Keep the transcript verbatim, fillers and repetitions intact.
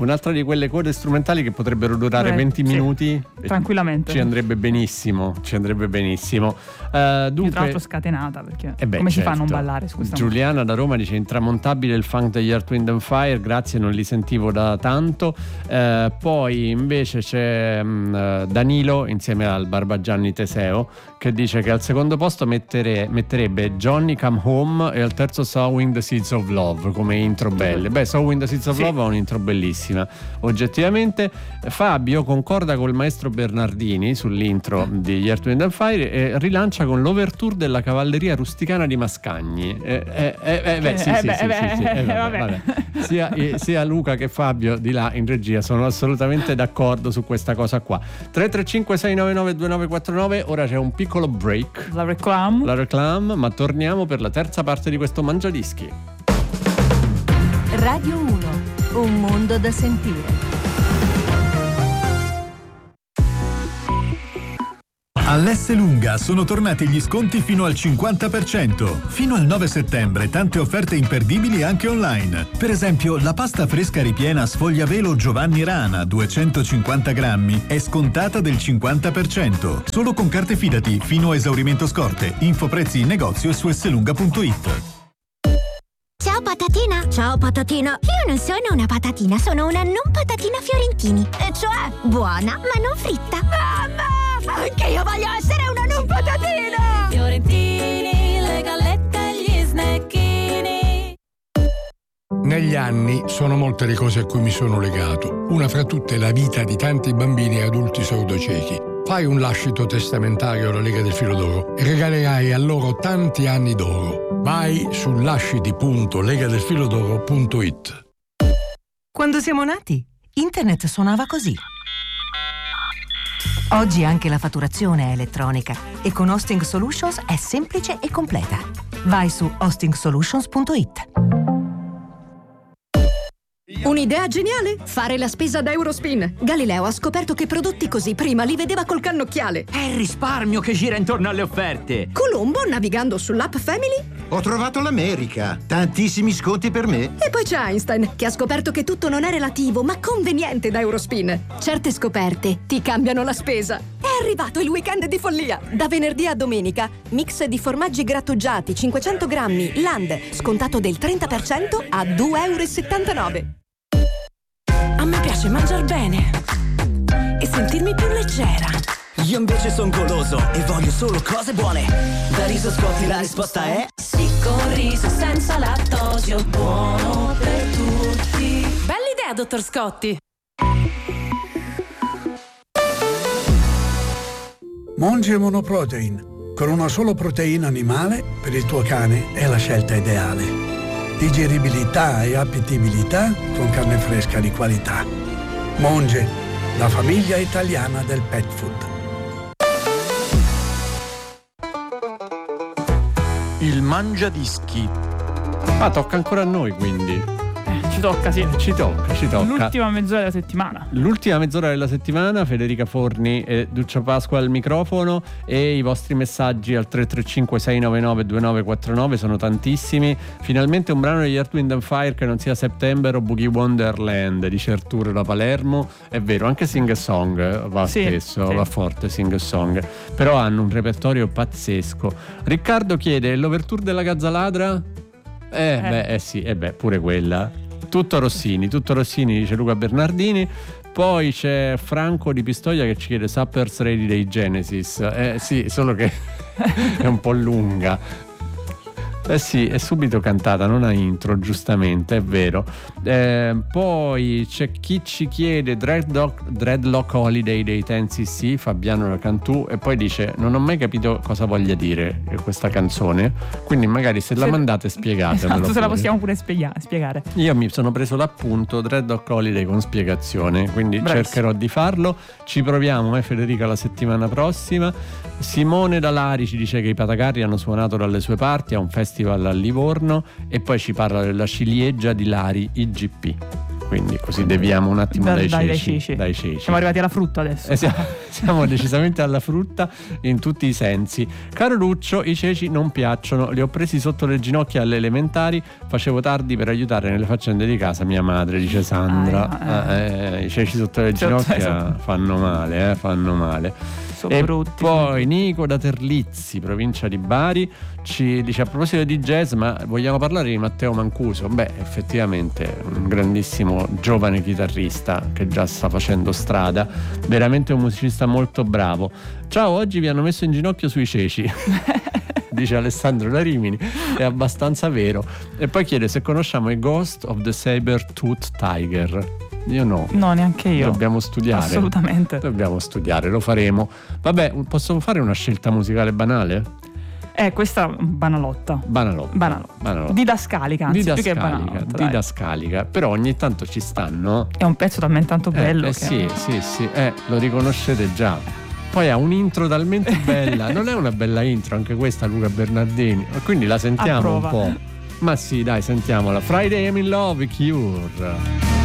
un'altra di quelle code strumentali che potrebbero durare Beh, venti sì, minuti tranquillamente. Ci andrebbe benissimo, ci andrebbe benissimo. Uh, dunque, tra l'altro scatenata, perché eh beh, come certo. si fa a non ballare su questa Giuliana da Roma dice: intramontabile il funk degli Earth, Wind and Fire, grazie, non li sentivo da tanto. Uh, poi invece c'è um, Danilo insieme al Barbagianni Teseo che dice che al secondo posto mettere, metterebbe Johnny Come Home e al terzo Sowing the Seeds of Love come intro belle. Beh, Sowing the Seeds of sì. Love è un'intro bellissima oggettivamente. Fabio concorda col maestro Bernardini sull'intro di Earth, Wind and Fire e rilancia con l'overture della cavalleria rusticana di Mascagni. Eh, eh, eh, eh, beh, sì, eh, sì, beh, sì, beh, sì, sì. Eh, vabbè, vabbè. Sia, eh, sia Luca che Fabio di là in regia sono assolutamente d'accordo su questa cosa qua. tre tre cinque sei nove nove due nove quattro nove. Ora c'è un piccolo break, la reclam la reclam ma torniamo per la terza parte di questo Mangiadischi. Radio uno, un mondo da sentire. All'Esselunga sono tornati gli sconti fino al cinquanta per cento. Fino al nove settembre tante offerte imperdibili anche online. Per esempio la pasta fresca ripiena sfogliavelo Giovanni Rana duecentocinquanta grammi è scontata del cinquanta per cento. Solo con carte Fidati fino a esaurimento scorte. Info prezzi in negozio e su esselunga punto it. Ciao patatina! Ciao patatina! Io non sono una patatina, sono una non patatina Fiorentini. E cioè buona ma non fritta. Mamma! Anche io voglio essere una non patatina! Fiorentini, le gallette e gli snecchini. Negli anni sono molte le cose a cui mi sono legato. Una fra tutte è la vita di tanti bambini e adulti sordociechi. Fai un lascito testamentario alla Lega del Filo d'Oro e regalerai a loro tanti anni d'oro. Vai su lasciti punto legadelfilodoro punto it. Quando siamo nati, internet suonava così. Oggi anche la fatturazione è elettronica e con Hosting Solutions è semplice e completa. Vai su hosting solutions punto it. Un'idea geniale? Fare la spesa da Eurospin. Galileo ha scoperto che prodotti così prima li vedeva col cannocchiale. È il risparmio che gira intorno alle offerte. Colombo, navigando sull'app Family, ho trovato l'America. Tantissimi sconti per me. E poi c'è Einstein, che ha scoperto che tutto non è relativo, ma conveniente da Eurospin. Certe scoperte ti cambiano la spesa. È arrivato il weekend di follia. Da venerdì a domenica, mix di formaggi grattugiati cinquecento grammi Land, scontato del trenta per cento a due e settantanove euro. A me piace mangiar bene e sentirmi più leggera. Io invece son goloso e voglio solo cose buone. Da Riso Scotti la risposta è sì, con riso senza lattosio, buono per tutti. Bella idea, dottor Scotti. Monge Monoprotein. Con una sola proteina animale per il tuo cane è la scelta ideale. Digeribilità e appetibilità con carne fresca di qualità. Monge, la famiglia italiana del pet food. Il Mangiadischi. Ah, tocca ancora a noi quindi. Ci tocca, sì. Ci tocca, ci tocca. L'ultima mezz'ora della settimana. L'ultima mezz'ora della settimana, Federica Forni e Duccia Pasqua al microfono e i vostri messaggi al tre tre cinque sei nove nove due nove quattro nove sono tantissimi. Finalmente un brano degli Earth, Wind and Fire che non sia September o Boogie Wonderland, dice Arturo da Palermo. È vero, anche Sing a Song va sì, spesso, sì. va forte Sing a Song, però hanno un repertorio pazzesco. Riccardo chiede l'overture della Gazzaladra? Eh, eh. beh, eh sì, eh beh, pure quella. Tutto Rossini, tutto Rossini, dice Luca Bernardini. Poi c'è Franco di Pistoia che ci chiede Supper's Ready dei Genesis. Eh sì, solo che è un po' lunga. Eh sì, è subito cantata, non ha intro, giustamente, è vero. Eh, poi c'è chi ci chiede Dreadlock, Dreadlock Holiday dei ten C C, Fabiano da Cantù, e poi dice non ho mai capito cosa voglia dire questa canzone, quindi magari se, se la mandate spiegatemelo. Esatto, se la possiamo pure spiega- spiegare. Io mi sono preso l'appunto Dreadlock Holiday con spiegazione, quindi Bravissimo. cercherò di farlo. Ci proviamo, eh Federica, la settimana prossima. Simone da Lari ci dice che i Patacarri hanno suonato dalle sue parti a un festival a Livorno e poi ci parla della ciliegia di Lari I G P. quindi così deviamo un attimo Da- dai, dai, dai ceci, ceci. dai ceci. Siamo arrivati alla frutta adesso. Eh, siamo, siamo decisamente alla frutta in tutti i sensi. Caro Lucio, i ceci non piacciono, li ho presi sotto le ginocchia alle elementari, facevo tardi per aiutare nelle faccende di casa mia madre, dice Sandra. Ah, eh, eh, I ceci sotto le Sotto- ginocchia esatto. fanno male, eh, fanno male. Sono E brutti. poi Nico da Terlizzi, provincia di Bari, ci dice a proposito di jazz, ma vogliamo parlare di Matteo Mancuso? Beh, effettivamente un grandissimo giovane chitarrista che già sta facendo strada, veramente un musicista molto bravo. Ciao, oggi vi hanno messo in ginocchio sui ceci. Dice Alessandro da Rimini, è abbastanza vero. E poi chiede se conosciamo i Ghost of the Saber-Tooth Tiger. Io no. No, neanche io. Dobbiamo studiare. Assolutamente. Dobbiamo studiare, lo faremo. Vabbè, posso fare una scelta musicale banale? Eh, questa banalotta. Banalotta. Banalotta. Banalotta. Didascalica, anzi, più che Didascalica, banalotta. dai. didascalica. Però ogni tanto ci stanno. È un pezzo talmente tanto bello Eh, eh che... sì, sì, sì, eh, lo riconoscete già. Poi ha un'intro talmente bella. Non è una bella intro anche questa, Luca Bernardini? Quindi la sentiamo un Approva. po'. Ma sì, dai, sentiamola. Friday I'm in Love, Cure.